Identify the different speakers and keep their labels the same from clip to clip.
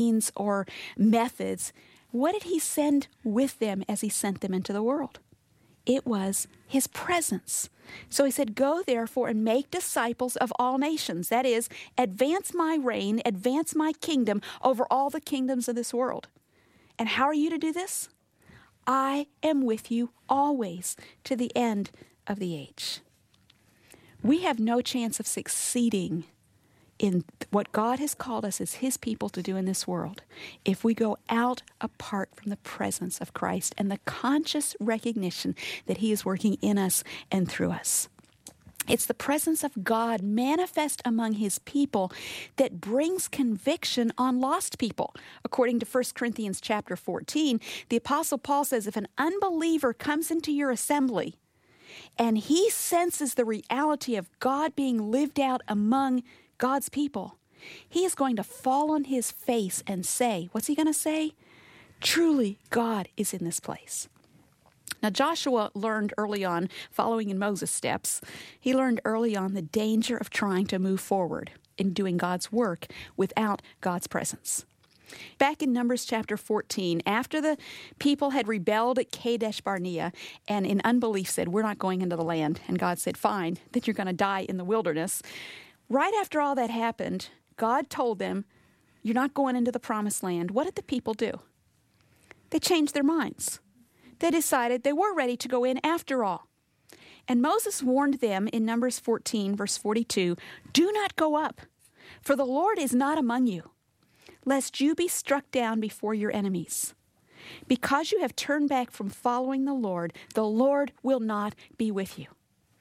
Speaker 1: means or methods. What did he send with them as he sent them into the world? It was his presence. So he said, go therefore and make disciples of all nations. That is, advance my reign, advance my kingdom over all the kingdoms of this world. And how are you to do this? I am with you always to the end of the age. We have no chance of succeeding in what God has called us as his people to do in this world if we go out apart from the presence of Christ and the conscious recognition that he is working in us and through us. It's the presence of God manifest among his people that brings conviction on lost people. According to 1 Corinthians chapter 14, the Apostle Paul says, if an unbeliever comes into your assembly and he senses the reality of God being lived out among God's people, he is going to fall on his face and say, what's he going to say? Truly, God is in this place. Now, Joshua learned early on, following in Moses' steps, he learned early on the danger of trying to move forward in doing God's work without God's presence. Back in Numbers chapter 14, after the people had rebelled at Kadesh Barnea and in unbelief said, we're not going into the land, and God said, fine, that you're going to die in the wilderness. Right after all that happened, God told them, you're not going into the promised land. What did the people do? They changed their minds. They decided they were ready to go in after all. And Moses warned them in Numbers 14, verse 42, do not go up, for the Lord is not among you, lest you be struck down before your enemies. Because you have turned back from following the Lord will not be with you.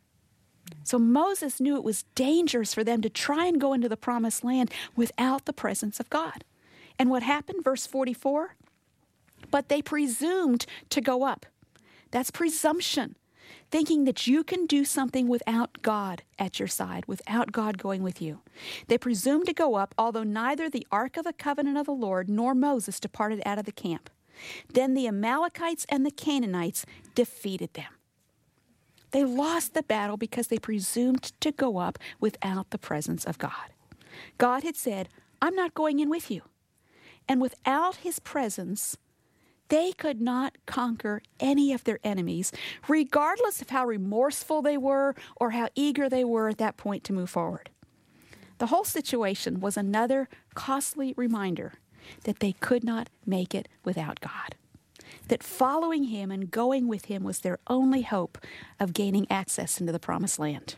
Speaker 1: So Moses knew it was dangerous for them to try and go into the promised land without the presence of God. And what happened? Verse 44, but they presumed to go up. That's presumption, thinking that you can do something without God at your side, without God going with you. They presumed to go up, although neither the ark of the covenant of the Lord nor Moses departed out of the camp. Then the Amalekites and the Canaanites defeated them. They lost the battle because they presumed to go up without the presence of God. God had said, I'm not going in with you. And without his presence, they could not conquer any of their enemies, regardless of how remorseful they were or how eager they were at that point to move forward. The whole situation was another costly reminder that they could not make it without God, that following him and going with him was their only hope of gaining access into the promised land.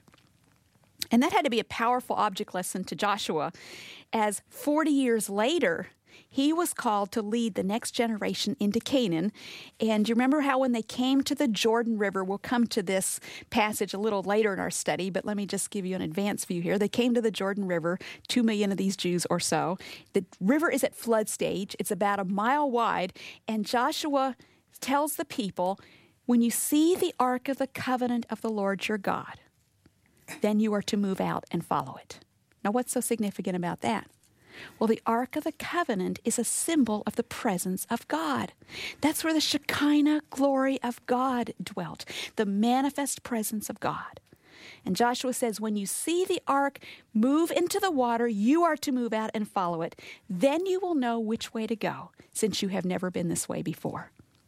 Speaker 1: And that had to be a powerful object lesson to Joshua, as 40 years later, he was called to lead the next generation into Canaan. And you remember how when they came to the Jordan River, we'll come to this passage a little later in our study, but let me just give you an advance view here. They came to the Jordan River, 2 million of these Jews or so. The river is at flood stage. It's about a mile wide. And Joshua tells the people, when you see the ark of the covenant of the Lord your God, then you are to move out and follow it. Now, what's so significant about that? Well, the Ark of the Covenant is a symbol of the presence of God. That's where the Shekinah glory of God dwelt, the manifest presence of God. And Joshua says, when you see the ark move into the water, you are to move out and follow it. Then you will know which way to go, since you have never been this way before.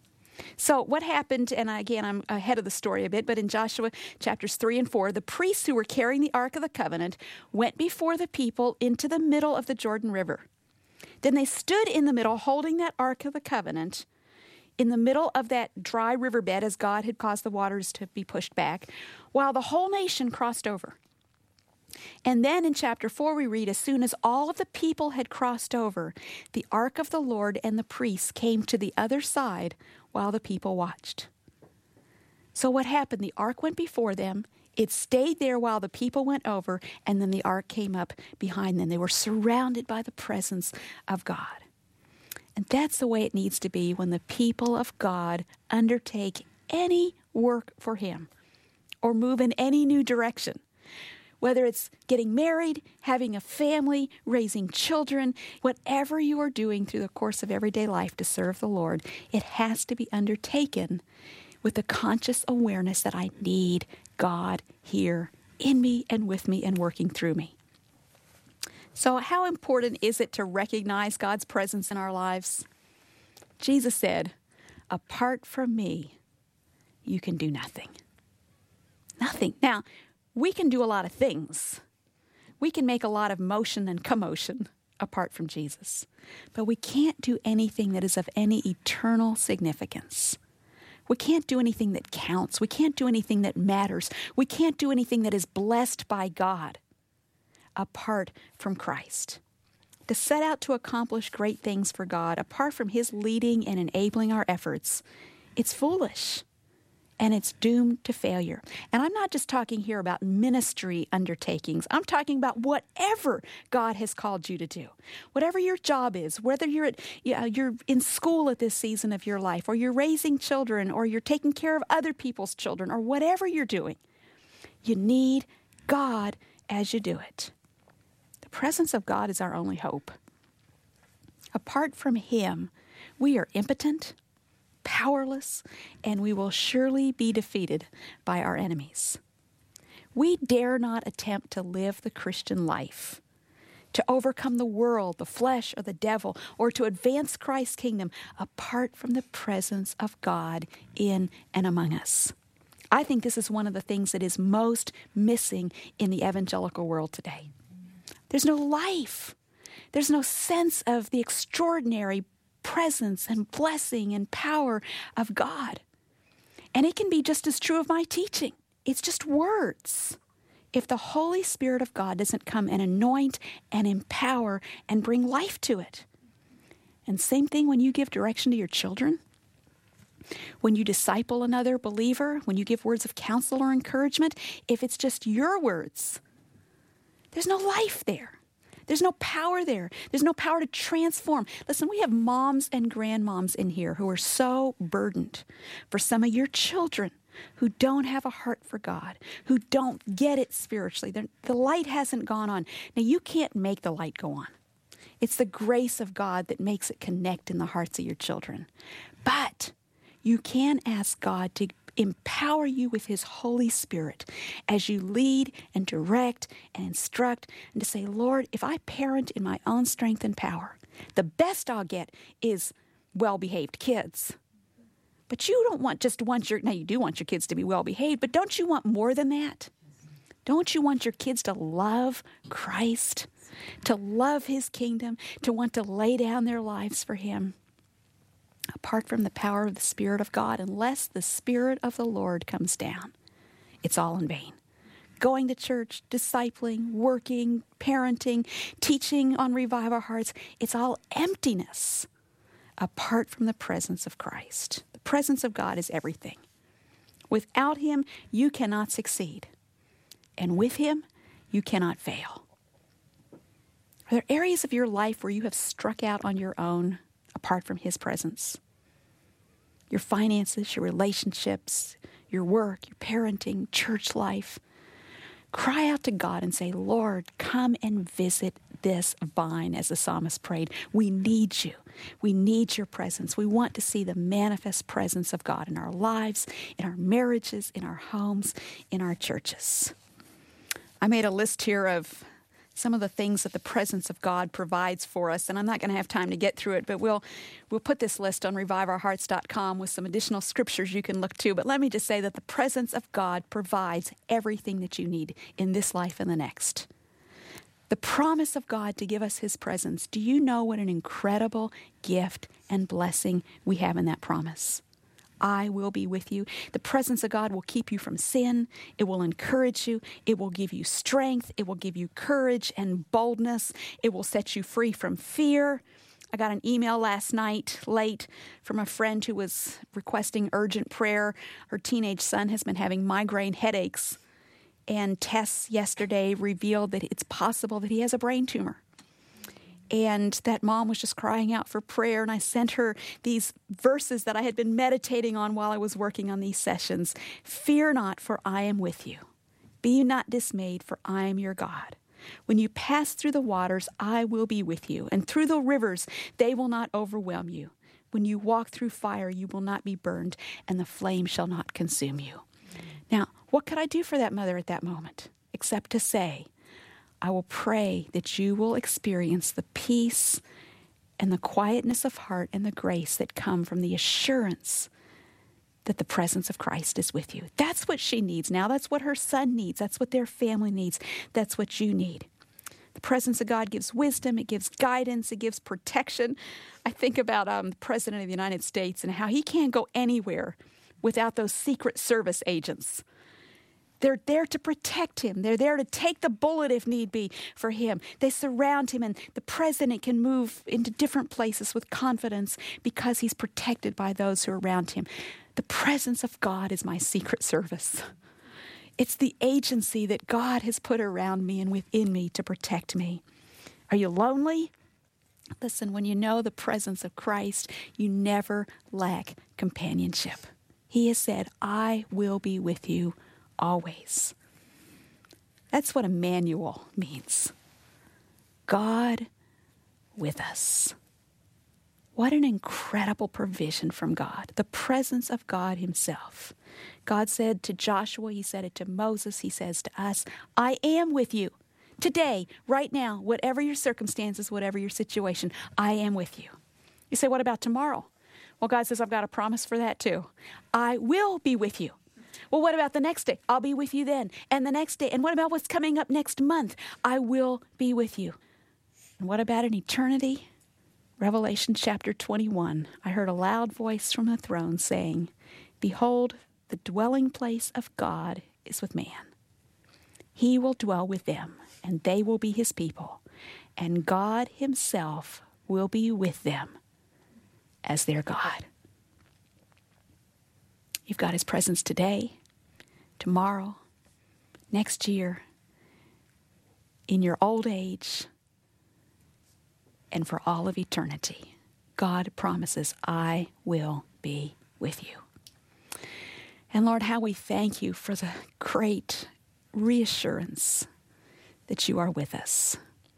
Speaker 1: So what happened, and again, I'm ahead of the story a bit, but in Joshua chapters 3 and 4, the priests who were carrying the Ark of the Covenant went before the people into the middle of the Jordan River. Then they stood in the middle, holding that Ark of the Covenant in the middle of that dry riverbed as God had caused the waters to be pushed back, while the whole nation crossed over. And then in chapter 4 we read, as soon as all of the people had crossed over, the Ark of the Lord and the priests came to the other side while the people watched. So what happened? The ark went before them. It stayed there while the people went over, and then the ark came up behind them. They were surrounded by the presence of God. And that's the way it needs to be when the people of God undertake any work for him or move in any new direction. Whether it's getting married, having a family, raising children, whatever you are doing through the course of everyday life to serve the Lord, it has to be undertaken with the conscious awareness that I need God here in me and with me and working through me. So how important is it to recognize God's presence in our lives? Jesus said, apart from me, you can do nothing. Nothing. Now, we can do a lot of things. We can make a lot of motion and commotion apart from Jesus. But we can't do anything that is of any eternal significance. We can't do anything that counts. We can't do anything that matters. We can't do anything that is blessed by God apart from Christ. To set out to accomplish great things for God apart from His leading and enabling our efforts, it's foolish. And it's doomed to failure. And I'm not just talking here about ministry undertakings. I'm talking about whatever God has called you to do. Whatever your job is, whether you're in school at this season of your life, or you're raising children, or you're taking care of other people's children, or whatever you're doing, you need God as you do it. The presence of God is our only hope. Apart from Him, we are impotent, powerless, and we will surely be defeated by our enemies. We dare not attempt to live the Christian life, to overcome the world, the flesh, or the devil, or to advance Christ's kingdom apart from the presence of God in and among us. I think this is one of the things that is most missing in the evangelical world today. There's no life. There's no sense of the extraordinary presence and blessing and power of God. And it can be just as true of my teaching. It's just words. If the Holy Spirit of God doesn't come and anoint and empower and bring life to it. And same thing when you give direction to your children, when you disciple another believer, when you give words of counsel or encouragement, if it's just your words, there's no life there. There's no power there. There's no power to transform. Listen, we have moms and grandmoms in here who are so burdened for some of your children who don't have a heart for God, who don't get it spiritually. The light hasn't gone on. Now, you can't make the light go on. It's the grace of God that makes it connect in the hearts of your children. But you can ask God to empower you with His Holy Spirit as you lead and direct and instruct, and to say, Lord, if I parent in my own strength and power, the best I'll get is well-behaved kids. But you don't now you do want your kids to be well-behaved, but don't you want more than that? Don't you want your kids to love Christ, to love His kingdom, to want to lay down their lives for Him? Apart from the power of the Spirit of God, unless the Spirit of the Lord comes down, it's all in vain. Going to church, discipling, working, parenting, teaching on Revive Our Hearts, it's all emptiness apart from the presence of Christ. The presence of God is everything. Without Him, you cannot succeed. And with Him, you cannot fail. Are there areas of your life where you have struck out on your own apart from His presence? Your finances, your relationships, your work, your parenting, church life. Cry out to God and say, Lord, come and visit this vine, as the psalmist prayed. We need you. We need your presence. We want to see the manifest presence of God in our lives, in our marriages, in our homes, in our churches. I made a list here of some of the things that the presence of God provides for us, and I'm not going to have time to get through it, but we'll put this list on reviveourhearts.com with some additional scriptures you can look to. But let me just say that the presence of God provides everything that you need in this life and the next. The promise of God to give us His presence. Do you know what an incredible gift and blessing we have in that promise? I will be with you. The presence of God will keep you from sin. It will encourage you. It will give you strength. It will give you courage and boldness. It will set you free from fear. I got an email last night late from a friend who was requesting urgent prayer. Her teenage son has been having migraine headaches, and tests yesterday revealed that it's possible that he has a brain tumor. And that mom was just crying out for prayer, and I sent her these verses that I had been meditating on while I was working on these sessions. Fear not, for I am with you. Be you not dismayed, for I am your God. When you pass through the waters, I will be with you, and through the rivers, they will not overwhelm you. When you walk through fire, you will not be burned, and the flame shall not consume you. Now, what could I do for that mother at that moment, except to say, I will pray that you will experience the peace and the quietness of heart and the grace that come from the assurance that the presence of Christ is with you. That's what she needs now. That's what her son needs. That's what their family needs. That's what you need. The presence of God gives wisdom. It gives guidance. It gives protection. I think about the President of the United States and how he can't go anywhere without those Secret Service agents. They're there to protect him. They're there to take the bullet if need be for him. They surround him, and the president can move into different places with confidence because he's protected by those who are around him. The presence of God is my Secret Service. It's the agency that God has put around me and within me to protect me. Are you lonely? Listen, when you know the presence of Christ, you never lack companionship. He has said, I will be with you always. That's what Emmanuel means. God with us. What an incredible provision from God, the presence of God himself. God said to Joshua, he said it to Moses, he says to us, I am with you today, right now, whatever your circumstances, whatever your situation, I am with you. You say, what about tomorrow? Well, God says, I've got a promise for that too. I will be with you. Well, what about the next day? I'll be with you then. And the next day. And what about what's coming up next month? I will be with you. And what about an eternity? Revelation chapter 21. I heard a loud voice from the throne saying, behold, the dwelling place of God is with man. He will dwell with them, and they will be his people. And God himself will be with them as their God. You've got his presence today, tomorrow, next year, in your old age, and for all of eternity. God promises, I will be with you. And Lord, how we thank you for the great reassurance that you are with us.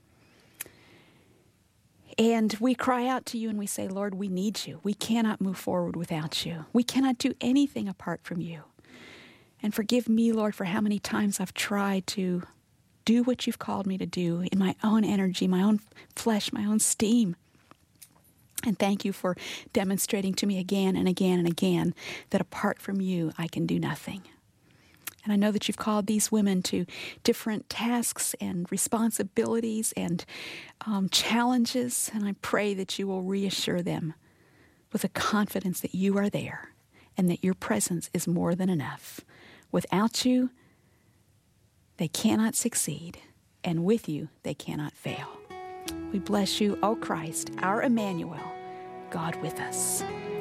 Speaker 1: And we cry out to you and we say, Lord, we need you. We cannot move forward without you. We cannot do anything apart from you. And forgive me, Lord, for how many times I've tried to do what you've called me to do in my own energy, my own flesh, my own steam. And thank you for demonstrating to me again and again and again that apart from you, I can do nothing. And I know that you've called these women to different tasks and responsibilities and challenges. And I pray that you will reassure them with a confidence that you are there and that your presence is more than enough. Without you, they cannot succeed. And with you, they cannot fail. We bless you, O Christ, our Emmanuel, God with us.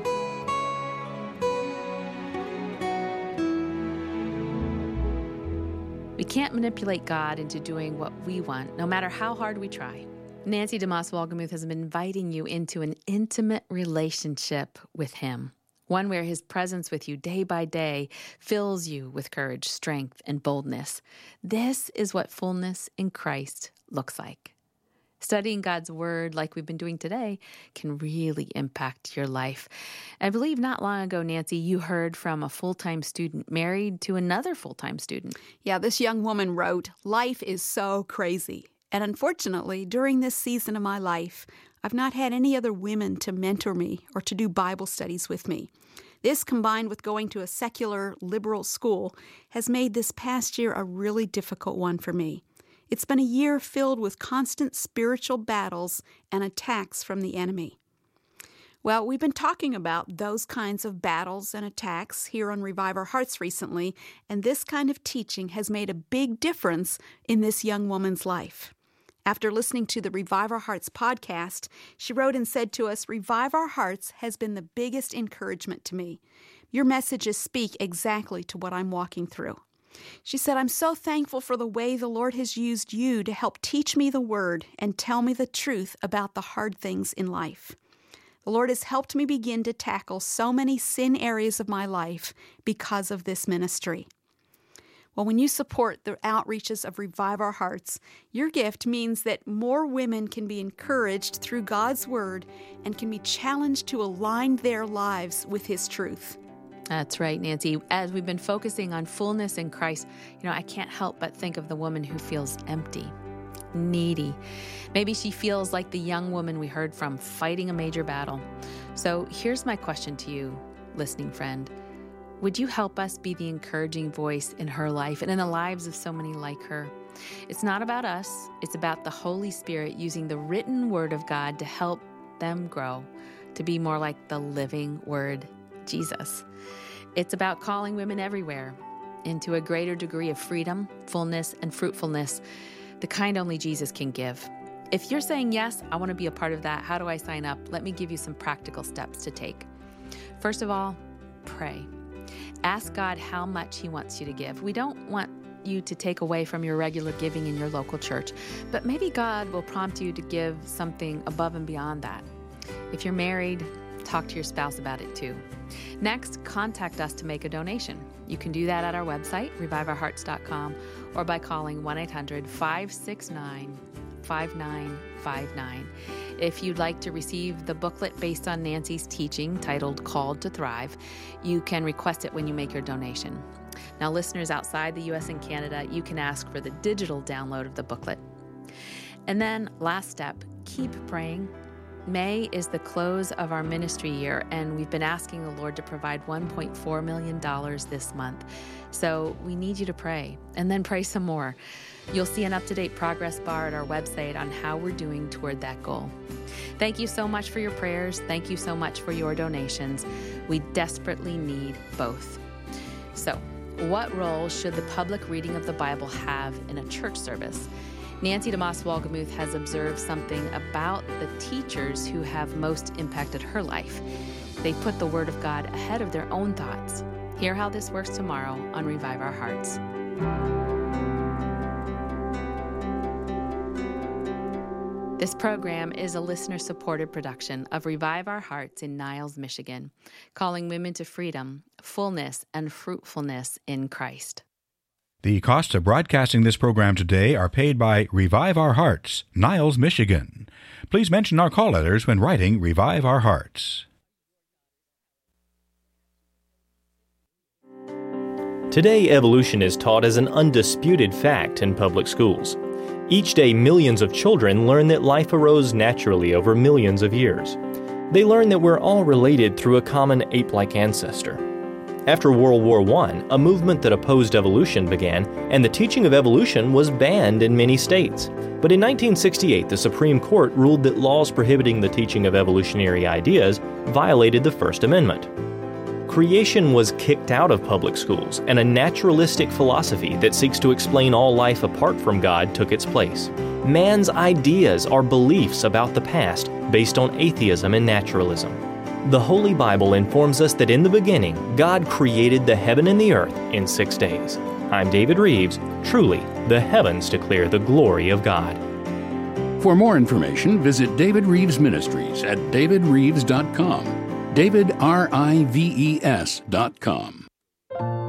Speaker 2: We can't manipulate God into doing what we want, no matter how hard we try. Nancy DeMoss Wolgemuth has been inviting you into an intimate relationship with him, one where his presence with you day by day fills you with courage, strength, and boldness. This is what fullness in Christ looks like. Studying God's Word like we've been doing today can really impact your life. I believe not long ago, Nancy, you heard from a full-time student married to another full-time student.
Speaker 1: Yeah, this young woman wrote, life is so crazy. And unfortunately, during this season of my life, I've not had any other women to mentor me or to do Bible studies with me. This, combined with going to a secular liberal school, has made this past year a really difficult one for me. It's been a year filled with constant spiritual battles and attacks from the enemy. Well, we've been talking about those kinds of battles and attacks here on Revive Our Hearts recently, and this kind of teaching has made a big difference in this young woman's life. After listening to the Revive Our Hearts podcast, she wrote and said to us, Revive Our Hearts has been the biggest encouragement to me. Your messages speak exactly to what I'm walking through. She said, I'm so thankful for the way the Lord has used you to help teach me the Word and tell me the truth about the hard things in life. The Lord has helped me begin to tackle so many sin areas of my life because of this ministry. Well, when you support the outreaches of Revive Our Hearts, your gift means that more women can be encouraged through God's Word and can be challenged to align their lives with His truth.
Speaker 2: That's right, Nancy. As we've been focusing on fullness in Christ, I can't help but think of the woman who feels empty. needy. Maybe she feels like the young woman we heard from, fighting a major battle. So here's my question to you, listening friend. Would you help us be the encouraging voice in her life and in the lives of so many like her? It's not about us. It's about the Holy Spirit using the written Word of God to help them grow, to be more like the living Word, Jesus. It's about calling women everywhere into a greater degree of freedom, fullness, and fruitfulness, the kind only Jesus can give. If you're saying, yes, I want to be a part of that, how do I sign up? Let me give you some practical steps to take. First of all, pray. Ask God how much He wants you to give. We don't want you to take away from your regular giving in your local church, but maybe God will prompt you to give something above and beyond that. If you're married, talk to your spouse about it too. Next, contact us to make a donation. You can do that at our website, reviveourhearts.com, or by calling 1-800-569-5959. If you'd like to receive the booklet based on Nancy's teaching titled Called to Thrive, you can request it when you make your donation. Now, listeners outside the U.S. and Canada, you can ask for the digital download of the booklet. And then, last step, keep praying. May is the close of our ministry year, and we've been asking the Lord to provide $1.4 million this month. So we need you to pray, and then pray some more. You'll see an up-to-date progress bar at our website on how we're doing toward that goal. Thank you so much for your prayers. Thank you so much for your donations. We desperately need both. So, what role should the public reading of the Bible have in a church service? Nancy DeMoss-Wolgemuth has observed something about the teachers who have most impacted her life. They put the Word of God ahead of their own thoughts. Hear how this works tomorrow on Revive Our Hearts. This program is a listener-supported production of Revive Our Hearts in Niles, Michigan, calling women to freedom, fullness, and fruitfulness in Christ.
Speaker 3: The costs of broadcasting this program today are paid by Revive Our Hearts, Niles, Michigan. Please mention our call letters when writing Revive Our Hearts.
Speaker 4: Today, evolution is taught as an undisputed fact in public schools. Each day, millions of children learn that life arose naturally over millions of years. They learn that we're all related through a common ape-like ancestor. After World War I, a movement that opposed evolution began, and the teaching of evolution was banned in many states. But in 1968, the Supreme Court ruled that laws prohibiting the teaching of evolutionary ideas violated the First Amendment. Creation was kicked out of public schools, and a naturalistic philosophy that seeks to explain all life apart from God took its place. Man's ideas are beliefs about the past based on atheism and naturalism. The Holy Bible informs us that in the beginning, God created the heaven and the earth in 6 days. I'm David Reeves. Truly, the heavens declare the glory of God.
Speaker 5: For more information, visit David Reeves Ministries at davidreeves.com. DavidRives.com.